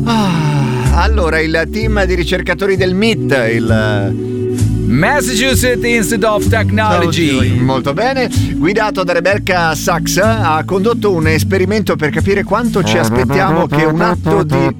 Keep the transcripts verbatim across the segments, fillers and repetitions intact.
Ah, allora, il team di ricercatori del M I T, il Massachusetts Institute of Technology, molto bene, guidato da Rebecca Sachs, ha condotto un esperimento per capire quanto ci aspettiamo che un atto di...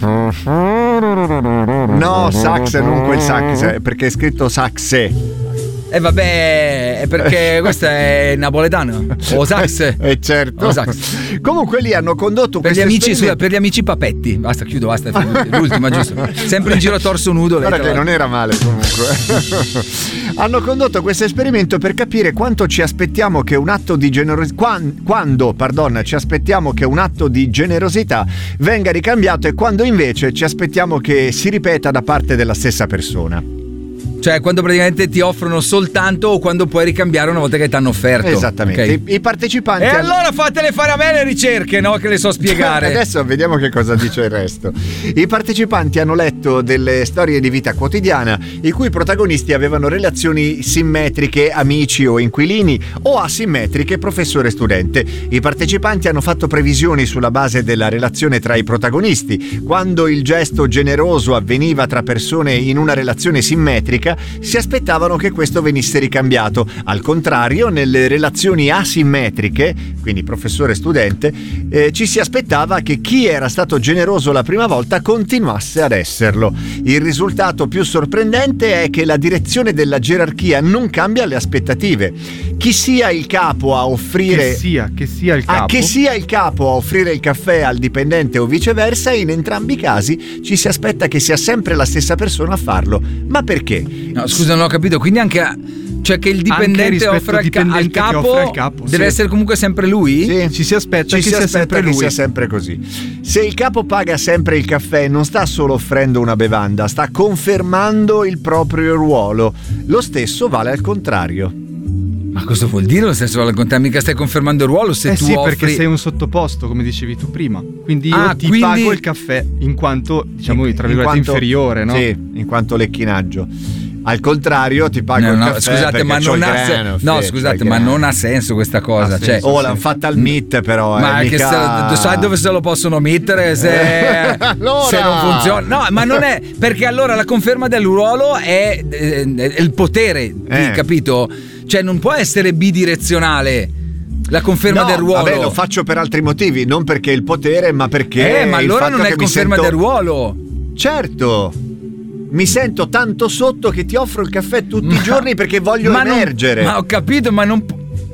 No, Sachs, non quel Sachs, perché è scritto Saxe. E eh vabbè, è perché questo è napoletano. O Sax. Eh certo. O Sax. Comunque lì hanno condotto per gli amici, scusa, per gli amici papetti. Basta, chiudo, basta. L'ultima, giusto. Sempre in giro a torso nudo. Guarda che non era male comunque. Hanno condotto questo esperimento per capire quanto ci aspettiamo che un atto di generosità quando, quando, pardon, ci aspettiamo che un atto di generosità venga ricambiato e quando invece ci aspettiamo che si ripeta da parte della stessa persona. Cioè quando praticamente ti offrono soltanto o quando puoi ricambiare una volta che ti hanno offerto. Esattamente. Okay. I, I partecipanti E hanno... allora fatele fare a me le ricerche, no? Che le so spiegare. Adesso vediamo che cosa dice il resto. I partecipanti hanno letto delle storie di vita quotidiana i cui protagonisti avevano relazioni simmetriche, amici o inquilini, o asimmetriche, professore-studente. I partecipanti hanno fatto previsioni sulla base della relazione tra i protagonisti. Quando il gesto generoso avveniva tra persone in una relazione simmetrica, si aspettavano che questo venisse ricambiato. Al contrario, nelle relazioni asimmetriche, quindi professore-studente, eh, ci si aspettava che chi era stato generoso la prima volta continuasse ad esserlo. Il risultato più sorprendente è che la direzione della gerarchia non cambia le aspettative. Chi sia il capo a offrire che sia, che sia il capo ah, che sia il capo a offrire il caffè al dipendente o viceversa, in entrambi i casi ci si aspetta che sia sempre la stessa persona a farlo. Ma perché? No, scusa, non ho capito, quindi anche cioè che il dipendente offre al, ca- al capo, al capo deve sì. essere comunque sempre lui? Sì. Ci si aspetta Ci che si sia aspetta sempre che lui. sia sempre così. Se il capo paga sempre il caffè, non sta solo offrendo una bevanda, sta confermando il proprio ruolo. Lo stesso vale al contrario. Ma cosa vuol dire lo stesso vale al contrario? Mica stai confermando il ruolo se eh tu sì, offri... perché sei un sottoposto, come dicevi tu prima. Quindi io ah, ti quindi... pago il caffè in quanto, diciamo, in, tra virgolette, in quanto, inferiore, no? Sì, in quanto lecchinaggio. Al contrario, ti pago no, il no, caffè scusate, ma non ha grano, se... no, scusate, ma non ha senso questa cosa. Senso, cioè, oh, sì. L'hanno fatta al M I T, però. Ma eh, che mica... se, sai dove se lo possono mettere se, allora... se non funziona? No, ma non è perché allora la conferma del ruolo è, è, è il potere, eh. capito? Cioè, non può essere bidirezionale. La conferma no, del ruolo. Vabbè, lo faccio per altri motivi, non perché il potere, ma perché. Eh, ma allora non è conferma sento... del ruolo. Certo. Mi sento tanto sotto che ti offro il caffè tutti ma, i giorni perché voglio ma emergere. Non, ma ho capito, ma non.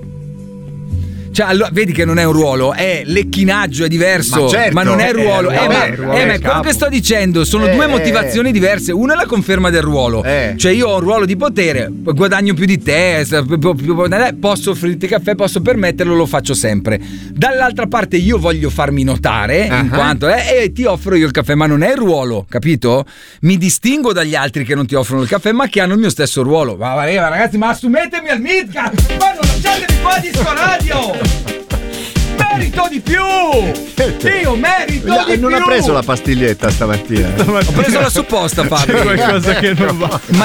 Cioè, allora, vedi che non è un ruolo, è lecchinaggio, è diverso, ma, certo, ma non è ruolo. Eh, eh, ma, ruolo eh, ma quello che sto dicendo sono eh, due motivazioni eh. diverse. Una è la conferma del ruolo, eh. cioè io ho un ruolo di potere, guadagno più di te, posso offrirti caffè, posso permetterlo, lo faccio sempre. Dall'altra parte io voglio farmi notare, uh-huh. in quanto eh, e ti offro io il caffè, ma non è il ruolo, capito? Mi distingo dagli altri che non ti offrono il caffè, ma che hanno il mio stesso ruolo. Ma ragazzi, ma assumetemi al M I T, ma non lasciatemi qua di sto radio! Merito di più! Io merito no, di non più! Non ha preso la pastiglietta stamattina. Ho preso la supposta, Fabio. C'è qualcosa che non va. Ma